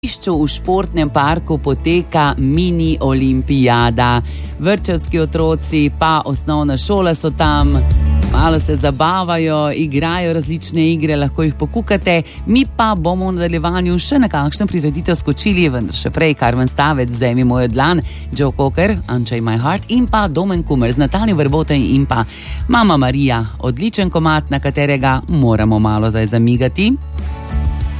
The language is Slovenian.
V športnem parku poteka mini olimpijada. Vrtčevski otroci pa osnovna šola so tam, malo se zabavajo, igrajo različne igre, lahko jih pokukate. Mi pa bomo v nadaljevanju še na kakšno prireditev skočili, vendar še prej Karmen Stavec, Vzemi mojo dlan, Joe Cocker, Unchain My Heart in pa Domen Kumer z Natalijo Verboten in pa Mama Marija. Odličen komad, na katerega moramo malo zdaj zamigati.